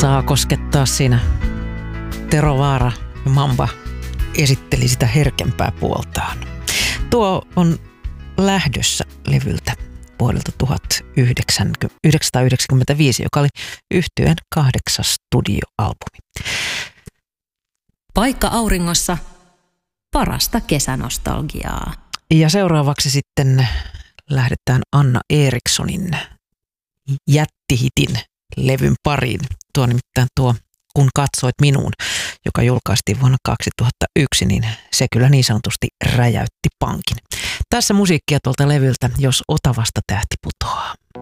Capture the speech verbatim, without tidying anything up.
saa koskettaa siinä. Tero Vaara ja Mamba esitteli sitä herkempää puoltaan. Tuo on lähdössä levyltä vuodelta tuhatyhdeksänsataayhdeksänkymmentäviisi, joka oli yhtyeen kahdeksas studioalbumi. Paikka auringossa, parasta kesänostalgiaa. Ja seuraavaksi sitten lähdetään Anna Erikssonin jättihitin levyn pariin. Tuo nimittäin tuo Kun katsoit minuun, joka julkaistiin vuonna kaksituhattayksi, niin se kyllä niin sanotusti räjäytti pankin. Tässä musiikkia tuolta levyltä, Jos Otavasta tähti putoaa.